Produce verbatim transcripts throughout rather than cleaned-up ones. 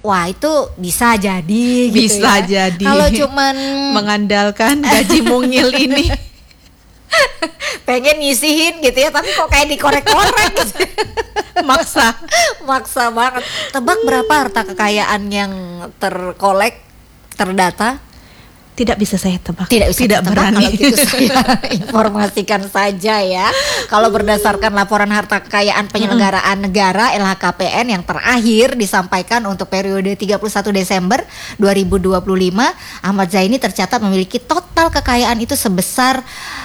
wah itu bisa jadi gitu Bisa ya. jadi. Kalau cuman mengandalkan gaji mungil ini pengen nyisihin gitu ya, tapi kok kayak dikorek-korek gitu. maksa. Maksa banget. Tebak berapa harta kekayaan yang terkolek, terdata? Tidak bisa saya tebak. Tidak bisa Tidak ditebak. berani. Kalau gitu saya informasikan saja ya. Kalau berdasarkan laporan harta kekayaan penyelenggaraan negara L H K P N yang terakhir disampaikan untuk periode tiga puluh satu Desember dua ribu dua puluh lima, Ahmad Zaini tercatat memiliki total kekayaan itu sebesar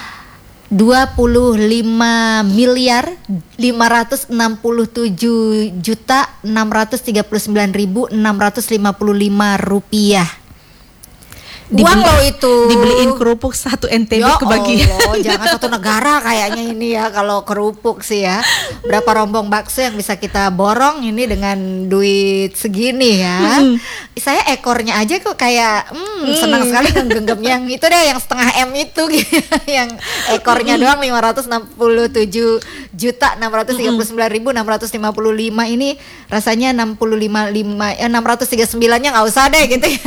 dua puluh lima miliar lima ratus enam puluh tujuh juta enam ratus tiga puluh sembilan ribu enam ratus lima puluh lima rupiah. Dibeli, Uang lo itu dibeliin kerupuk satu N T B ya kebagian. Allah, jangan satu negara kayaknya ini ya kalau kerupuk sih ya. Berapa rombong bakso yang bisa kita borong ini dengan duit segini ya. Hmm. Saya ekornya aja kok kayak hmm, hmm. senang sekali ngegenggamnya yang itu deh, yang setengah M itu gitu. Yang ekornya doang lima ratus enam puluh tujuh juta enam ratus tiga puluh sembilan ribu enam ratus lima puluh lima ini rasanya enam puluh lima lima eh, enam ratus tiga puluh sembilan nya nggak usah deh gitu ya.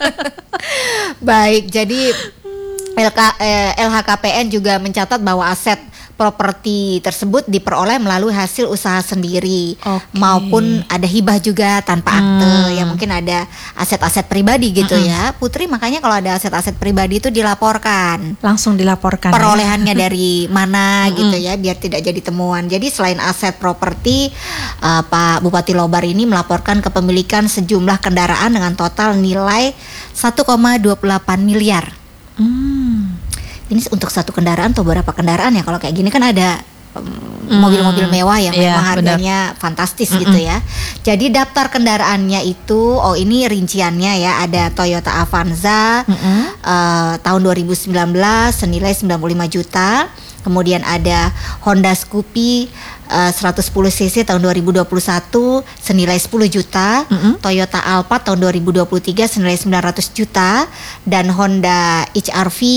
Baik, jadi L K, eh, L H K P N juga mencatat bahwa aset properti tersebut diperoleh melalui hasil usaha sendiri, okay. maupun ada hibah juga tanpa akte, hmm. ya mungkin ada aset-aset pribadi gitu hmm. ya Putri. Makanya kalau ada aset-aset pribadi itu dilaporkan, langsung dilaporkan perolehannya ya. Dari mana gitu ya, biar tidak jadi temuan. Jadi selain aset properti, uh, Pak Bupati Lobar ini melaporkan kepemilikan sejumlah kendaraan dengan total nilai satu koma dua puluh delapan miliar. Hmm. Ini untuk satu kendaraan atau beberapa kendaraan ya? Kalau kayak gini kan ada um, hmm. mobil-mobil mewah yang yeah, memang harganya benar. fantastis mm-mm. gitu ya. Jadi daftar kendaraannya itu, oh ini rinciannya ya, ada Toyota Avanza uh, tahun dua ribu sembilan belas senilai sembilan puluh lima juta. Kemudian ada Honda Scoopy uh, seratus sepuluh cc tahun dua ribu dua puluh satu senilai sepuluh juta, mm-hmm. Toyota Alphard tahun dua ribu dua puluh tiga senilai sembilan ratus juta, dan Honda H R V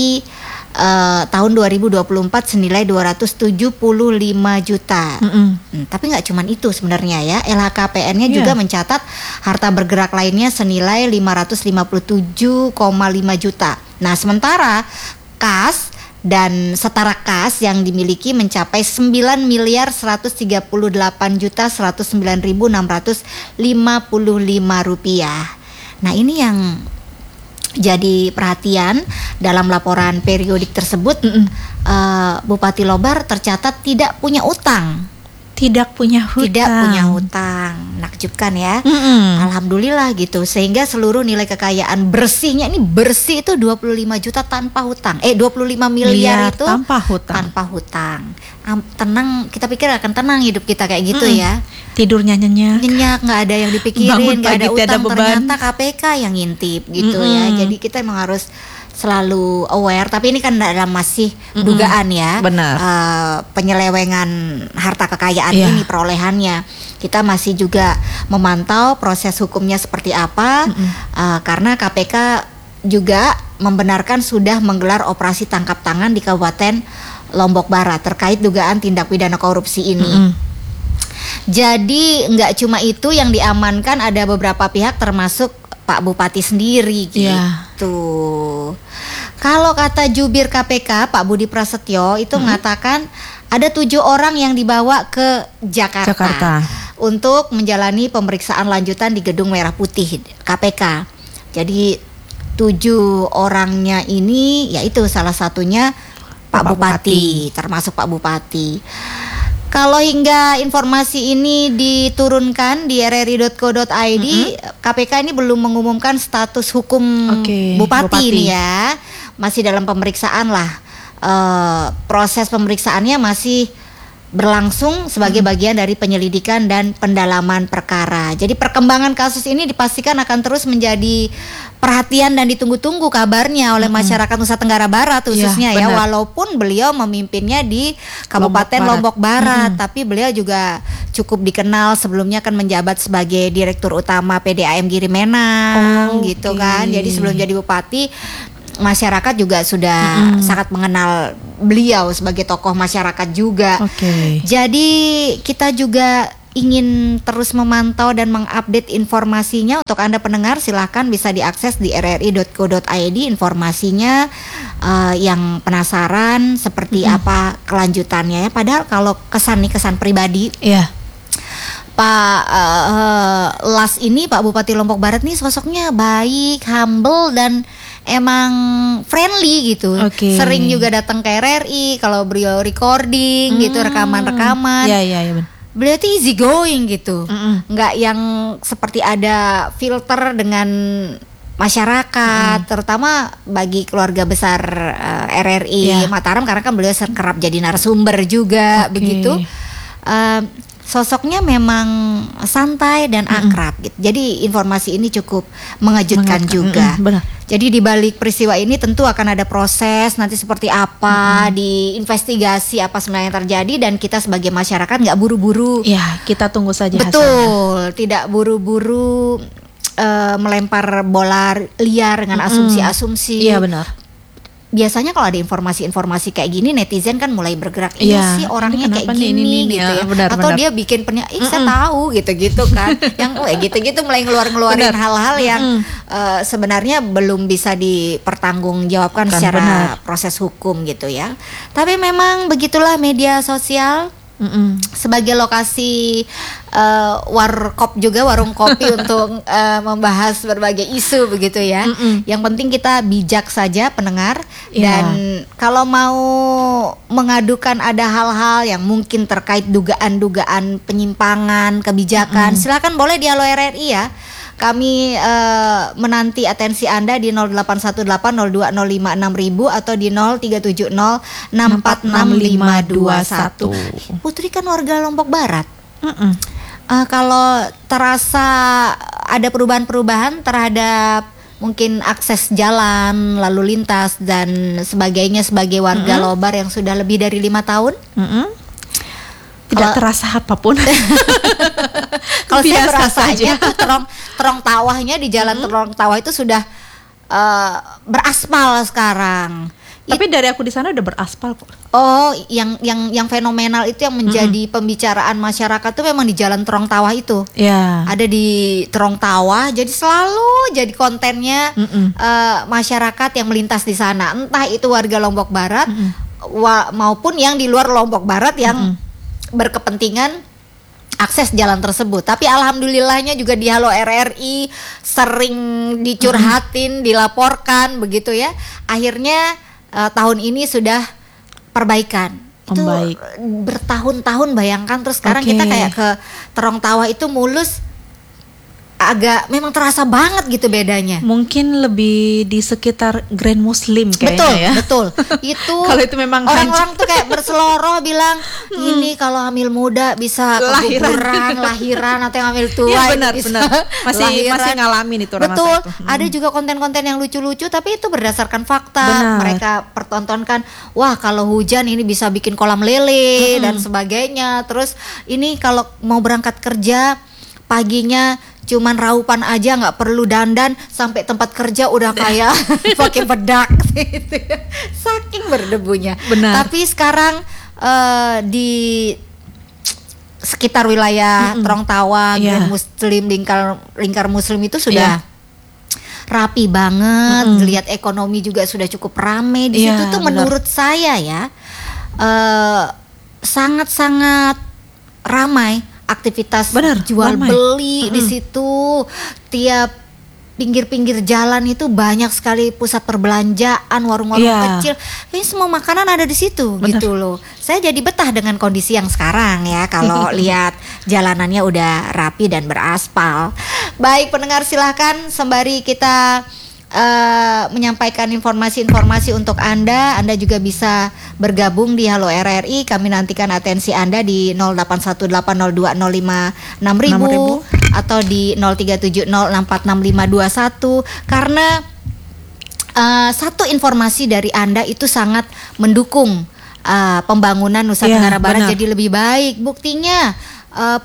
uh, tahun dua ribu dua puluh empat senilai dua ratus tujuh puluh lima juta. Mm-hmm. Hmm, tapi nggak cuman itu sebenarnya ya, L H K P N-nya yeah. juga mencatat harta bergerak lainnya senilai lima ratus lima puluh tujuh koma lima juta. Nah, sementara kas dan setara kas yang dimiliki mencapai sembilan miliar seratus tiga puluh delapan juta seratus sembilan ribu enam ratus lima puluh lima rupiah. Nah, ini yang jadi perhatian dalam laporan periodik tersebut. uh, Bupati Lobar tercatat tidak punya utang. Tidak punya hutang. Tidak punya hutang. Menakjubkan ya. Mm-mm. Alhamdulillah gitu. Sehingga seluruh nilai kekayaan bersihnya ini bersih itu dua puluh lima juta tanpa hutang. Eh dua puluh lima miliar itu tanpa hutang. Tanpa hutang. Am, tenang, kita pikir akan tenang hidup kita kayak gitu mm. ya. Tidurnya nyenyak. Nyenyak, enggak ada yang dipikirin, enggak ada utang, ada ternyata K P K yang ngintip gitu mm-mm. ya. Jadi kita emang harus selalu aware, tapi ini kan dalam masih mm-mm. dugaan ya. Benar. Uh, penyelewengan harta kekayaan yeah. ini, perolehannya. Kita masih juga memantau proses hukumnya seperti apa, uh, karena K P K juga membenarkan sudah menggelar operasi tangkap tangan di Kabupaten Lombok Barat terkait dugaan tindak pidana korupsi ini. Mm-hmm. Jadi nggak cuma itu yang diamankan, ada beberapa pihak termasuk Pak Bupati sendiri gitu. Yeah. Kalau kata jubir K P K Pak Budi Prasetyo itu hmm. mengatakan ada tujuh orang yang dibawa ke Jakarta, Jakarta untuk menjalani pemeriksaan lanjutan di Gedung Merah Putih K P K. Jadi tujuh orangnya ini yaitu salah satunya Pak, Pak Bupati, Bupati, termasuk Pak Bupati. Kalau hingga informasi ini diturunkan di r r i dot co dot i d, mm-hmm. K P K ini belum mengumumkan status hukum okay, Bupati, Bupati ini ya. Masih dalam pemeriksaan lah. Uh, proses pemeriksaannya masih berlangsung sebagai hmm. bagian dari penyelidikan dan pendalaman perkara. Jadi perkembangan kasus ini dipastikan akan terus menjadi perhatian dan ditunggu-tunggu kabarnya oleh hmm. masyarakat Nusa Tenggara Barat khususnya ya, ya. Walaupun beliau memimpinnya di Kabupaten Lombok Barat, Lombok Barat hmm. tapi beliau juga cukup dikenal sebelumnya kan menjabat sebagai Direktur Utama P D A M Girimenang, oh, gitu okay. kan. Jadi sebelum jadi bupati, masyarakat juga sudah mm-hmm. sangat mengenal beliau sebagai tokoh masyarakat juga. Okay. Jadi kita juga ingin terus memantau dan mengupdate informasinya, untuk Anda pendengar silahkan bisa diakses di r r i dot co dot i d informasinya. Uh, yang penasaran seperti mm-hmm. apa kelanjutannya ya. Padahal kalau kesan nih, kesan pribadi, yeah. Pak uh, Las ini, Pak Bupati Lombok Barat nih sosoknya baik, humble dan emang friendly gitu. Okay. Sering juga datang ke R R I kalau beliau recording hmm. gitu, rekaman-rekaman. Iya iya iya. Beliau tuh easy going gitu, Mm-mm. nggak yang seperti ada filter dengan masyarakat, mm. terutama bagi keluarga besar uh, R R I yeah. Mataram, karena kan beliau kerap jadi narasumber juga, okay. begitu. Uh, sosoknya memang santai dan akrab, mm. gitu. Jadi informasi ini cukup mengejutkan Mengejutkan. juga. Mm-mm, benar. Jadi di balik peristiwa ini tentu akan ada proses nanti seperti apa, mm-hmm. diinvestigasi apa sebenarnya yang terjadi, dan kita sebagai masyarakat nggak buru-buru. Ya, kita tunggu saja Betul, hasilnya. Tidak buru-buru uh, melempar bola liar dengan mm-hmm. asumsi-asumsi. Iya benar. Biasanya kalau ada informasi-informasi kayak gini, netizen kan mulai bergerak, ini ya, sih orangnya ini kayak gini ini, ini, gitu ya, ya, benar, atau benar. dia bikin penya, ih saya tahu gitu-gitu kan, yang oh, gitu-gitu mulai ngeluar-ngeluarin Benar. hal-hal yang Mm-mm. uh, sebenarnya belum bisa dipertanggungjawabkan Bukan, secara benar. proses hukum gitu ya. Tapi memang begitulah media sosial. Mm-mm. Sebagai lokasi uh, warkop juga, warung kopi untuk uh, membahas berbagai isu begitu ya. Mm-mm. Yang penting kita bijak saja pendengar, yeah. dan kalau mau mengadukan ada hal-hal yang mungkin terkait dugaan-dugaan penyimpangan kebijakan, Mm-mm. silakan boleh di Halo R R I ya. Kami uh, menanti atensi Anda di nol delapan satu delapan nol dua nol lima enam ribu atau di nol tiga tujuh nol enam empat enam lima dua satu. Putri kan warga Lombok Barat. Uh, kalau terasa ada perubahan-perubahan terhadap mungkin akses jalan, lalu lintas dan sebagainya sebagai warga Mm-mm. Lobar yang sudah lebih dari lima tahun, Mm-mm. tidak Kalau- terasa apapun. kalau saya Biasa merasanya saja. tuh terong terong tawahnya di jalan Hmm. terong tawah itu sudah uh, beraspal sekarang. Tapi dari aku di sana udah beraspal kok. Oh, yang yang yang fenomenal itu yang menjadi pembicaraan masyarakat tuh memang di jalan terong tawah itu. Ya. Ada di terong tawah, jadi selalu jadi kontennya Mm-mm. uh, masyarakat yang melintas di sana. Entah itu warga Lombok Barat wa- maupun yang di luar Lombok Barat yang Mm-mm. berkepentingan akses jalan tersebut. Tapi alhamdulillahnya juga di Halo R R I sering dicurhatin, dilaporkan begitu ya. Akhirnya uh, tahun ini sudah perbaikan. Itu Membaik. bertahun-tahun, bayangkan, terus sekarang Oke. kita kayak ke Terong Tawah itu mulus, agak memang terasa banget gitu bedanya. Mungkin lebih di sekitar Grand Muslim kayaknya Betul, ya. betul. Itu Kalau itu memang orang-orang tuh kayak berseloroh bilang, ini kalau hamil muda bisa Lahiran. keguguran, lahiran, atau yang hamil tua Iya, itu benar, bisa benar. Masih lahiran. masih ngalamin itu orang Betul. saya itu. Ada juga konten-konten yang lucu-lucu, tapi itu berdasarkan fakta. Benar. Mereka pertontonkan, wah kalau hujan ini bisa bikin kolam lele dan sebagainya. Terus ini kalau mau berangkat kerja paginya cuman raupan aja, nggak perlu dandan, sampai tempat kerja udah kayak pakai bedak gitu. Saking berdebunya. Benar. Tapi sekarang eh, di sekitar wilayah Mm-mm. Terong Tawah, Iya. Grand Muslim, lingkar lingkar Muslim itu sudah Iya. rapi banget. Mm-mm. Lihat ekonomi juga sudah cukup rame di Iya, situ tuh. benar. Menurut saya ya eh, sangat-sangat ramai aktivitas Benar, jual ramai. beli di Mm-mm. situ. Tiap pinggir-pinggir jalan itu banyak sekali pusat perbelanjaan, warung-warung Iya. kecil. Ini semua makanan ada di situ. Benar. Gitu loh. Saya jadi betah dengan kondisi yang sekarang ya, kalau lihat jalanannya udah rapi dan beraspal. Baik pendengar, silahkan sembari kita uh, menyampaikan informasi-informasi untuk Anda. Anda juga bisa bergabung di Halo R R I. Kami nantikan atensi Anda di nol delapan satu delapan nol dua nol lima enam ribu enam ribu atau di nol tiga tujuh nol enam empat enam lima dua satu, karena uh, satu informasi dari Anda itu sangat mendukung uh, pembangunan Nusa Iya, Tenggara Barat benar. jadi lebih baik. Buktinya uh,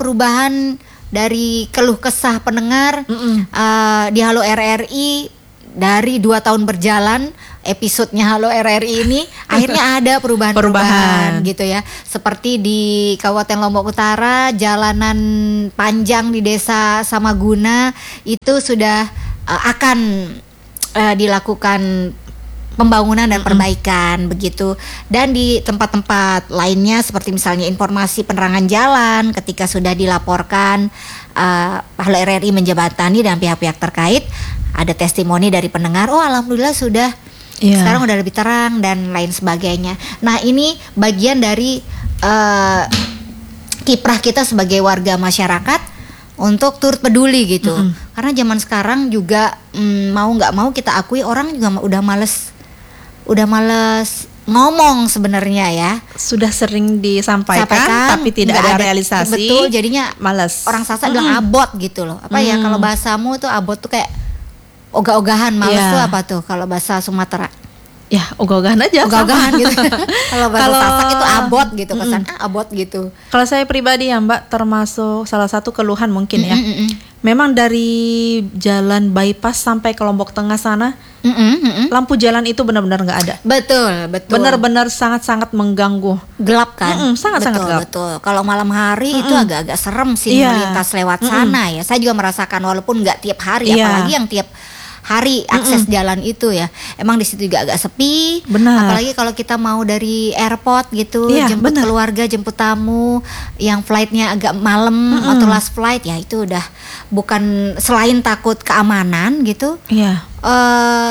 perubahan-perubahan dari keluh kesah pendengar Mm-mm. uh, di Halo R R I dari dua tahun berjalan episodenya Halo R R I ini akhirnya ada perubahan-perubahan gitu ya. Seperti di Kabupaten Lombok Utara, jalanan panjang di Desa Samaguna itu sudah uh, akan uh, dilakukan pembangunan dan perbaikan mm-hmm. begitu. Dan di tempat-tempat lainnya seperti misalnya informasi penerangan jalan ketika sudah dilaporkan uh, Halo R R I menjembatani dan pihak-pihak terkait, ada testimoni dari pendengar, oh alhamdulillah sudah yeah. sekarang udah lebih terang dan lain sebagainya. Nah ini bagian dari uh, kiprah kita sebagai warga masyarakat untuk turut peduli gitu. Mm-hmm. Karena zaman sekarang juga mm, mau nggak mau kita akui orang juga udah males udah males ngomong sebenarnya ya. Sudah sering disampaikan Sampaikan, tapi tidak ada, ada realisasi. Betul, jadinya males. Orang Sasak mm. bilang abot gitu loh. Apa mm. ya kalau bahasamu tuh abot tuh kayak ogah-ogahan, males yeah. tuh apa tuh kalau bahasa Sumatera? Ya, ogah-ogahan aja. Ogah-ogahan gitu. Kalau bahasa Sasak itu abot gitu, pesan mm. ah, abot gitu. Kalau saya pribadi ya Mbak, termasuk salah satu keluhan mungkin mm-mm, ya. Mm-mm. Memang dari jalan bypass sampai ke Lombok Tengah sana, mm-mm, mm-mm. lampu jalan itu benar-benar nggak ada. Betul, betul. Benar-benar sangat-sangat mengganggu. Gelap kan? Mm-mm, sangat-sangat betul, gelap. Betul. Kalau malam hari mm-mm. itu agak-agak serem sih yeah. melintas lewat mm-mm. sana ya. Saya juga merasakan walaupun nggak tiap hari, yeah. apalagi yang tiap hari akses Mm-mm. jalan itu ya. Emang di situ juga agak sepi. Benar. Apalagi kalau kita mau dari airport gitu, iya, jemput benar. keluarga, jemput tamu yang flightnya agak malam Mm-mm. atau last flight ya, itu udah bukan, selain takut keamanan gitu. Iya. Uh,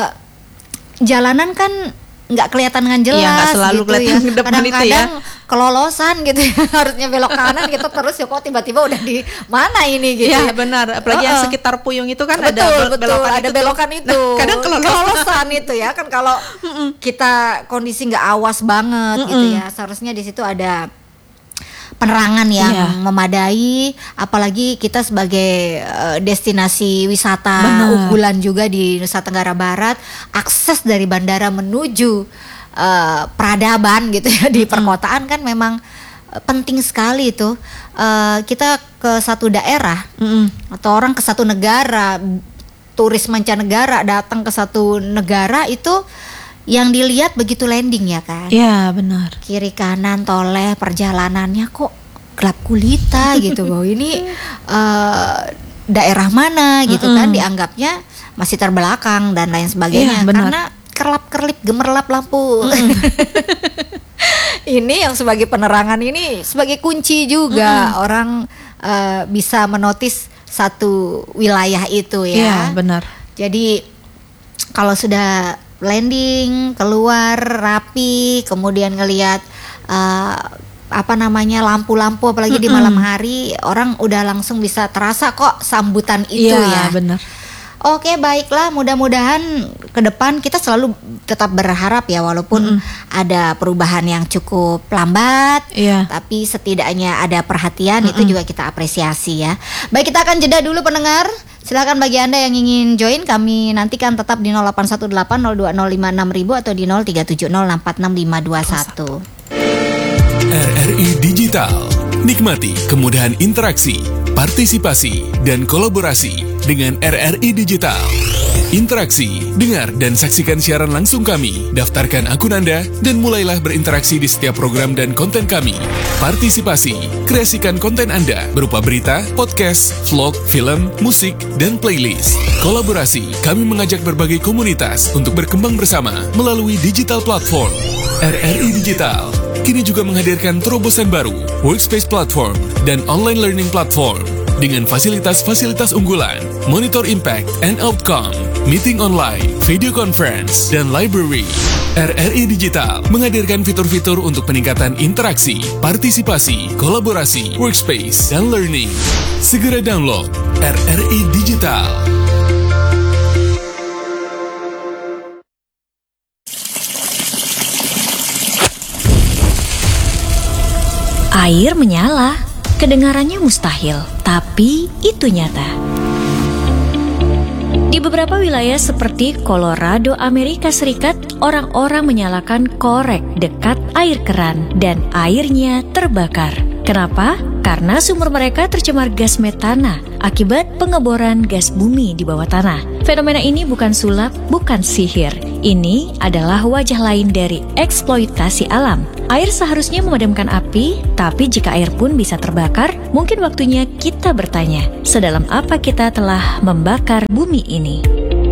jalanan kan nggak kelihatan dengan jelas, iya, nggak selalu gitu kelihatan ya. ke depan Kadang-kadang itu ya. kelolosan gitu ya. Harusnya belok kanan gitu terus ya kok tiba-tiba udah di mana ini gitu ya. ya. Benar, apalagi uh-uh. yang sekitar Puyung itu kan betul, ada betul, belokan ada itu belokan itu. Nah, kadang kelolosan. kelolosan itu ya kan kalau kita kondisi nggak awas banget Mm-mm. gitu ya. Seharusnya di situ ada penerangan yang yeah. memadai, apalagi kita sebagai uh, destinasi wisata Benar. unggulan juga di Nusa Tenggara Barat, akses dari bandara menuju uh, peradaban gitu ya di perkotaan kan memang uh, penting sekali itu. Uh, kita ke satu daerah mm-hmm. atau orang ke satu negara, turis mancanegara datang ke satu negara itu yang dilihat begitu landing ya kan? Iya benar. Kiri kanan toleh, perjalanannya kok gelap gulita gitu loh. Ini uh, daerah mana gitu mm-hmm. kan? Dianggapnya masih terbelakang dan lain sebagainya. Iya, karena kerlap kerlip gemerlap lampu. Mm-hmm. Ini yang sebagai penerangan ini sebagai kunci juga mm-hmm. orang uh, bisa menotis satu wilayah itu ya. Iya benar. Jadi kalau sudah landing, keluar rapi, kemudian ngelihat uh, apa namanya lampu-lampu, apalagi Mm-mm. di malam hari, orang udah langsung bisa terasa kok sambutan itu ya. ya. Benar. Oke, baiklah, mudah-mudahan ke depan kita selalu tetap berharap ya, walaupun Mm-mm. ada perubahan yang cukup lambat, iya. tapi setidaknya ada perhatian. Mm-mm. Itu juga kita apresiasi ya. Baik, kita akan jeda dulu pendengar. Silakan bagi Anda yang ingin join, kami nantikan tetap di nol delapan satu delapan nol dua nol lima enam ribu atau di nol tiga tujuh nol enam empat enam lima dua satu. R R I Digital. Nikmati kemudahan interaksi, partisipasi, dan kolaborasi dengan R R I Digital. Interaksi, dengar dan saksikan siaran langsung kami, daftarkan akun Anda, dan mulailah berinteraksi di setiap program dan konten kami. Partisipasi, kreasikan konten Anda berupa berita, podcast, vlog, film, musik, dan playlist. Kolaborasi, kami mengajak berbagai komunitas untuk berkembang bersama melalui digital platform. R R I Digital kini juga menghadirkan terobosan baru, workspace platform, dan online learning platform. Dengan fasilitas-fasilitas unggulan, monitor impact and outcome, meeting online, video conference, dan library. R R I Digital menghadirkan fitur-fitur untuk peningkatan interaksi, partisipasi, kolaborasi, workspace, dan learning. Segera download R R I Digital. Air menyala, kedengarannya mustahil, tapi itu nyata. Di beberapa wilayah seperti Colorado, Amerika Serikat, orang-orang menyalakan korek dekat air keran dan airnya terbakar. Kenapa? Karena sumur mereka tercemar gas metana akibat pengeboran gas bumi di bawah tanah. Fenomena ini bukan sulap, bukan sihir. Ini adalah wajah lain dari eksploitasi alam. Air seharusnya memadamkan api, tapi jika air pun bisa terbakar, mungkin waktunya kita bertanya, sedalam apa kita telah membakar bumi ini?